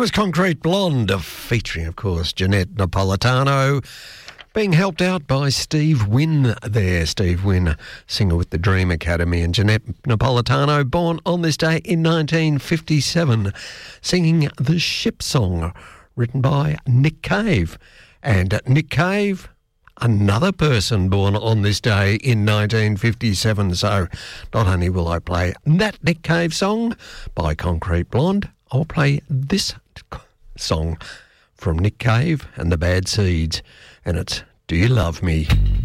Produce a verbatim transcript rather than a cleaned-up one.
was Concrete Blonde, featuring, of course, Jeanette Napolitano, being helped out by Steve Wynn there. Steve Wynn, singer with the Dream Academy, and Jeanette Napolitano, born on this day in nineteen fifty-seven, singing The Ship Song, written by Nick Cave. And Nick Cave, another person born on this day in nineteen fifty-seven. So not only will I play that Nick Cave song by Concrete Blonde, I'll play this song from Nick Cave and the Bad Seeds, and it's Do You Love Me?